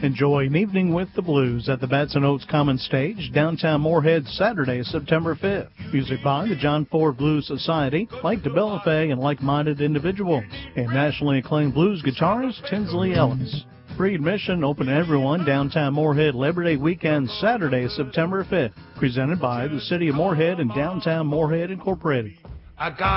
Enjoy an evening with the blues at the Batson Oaks Common Stage, downtown Moorhead, Saturday, September 5th. Music by the John Ford Blues Society, Mike DeBellafay, and like-minded individuals. And nationally acclaimed blues guitarist Tinsley Ellis. Free admission, open to everyone, downtown Moorhead, Labor Day weekend, Saturday, September 5th. Presented by the City of Moorhead and Downtown Moorhead Incorporated.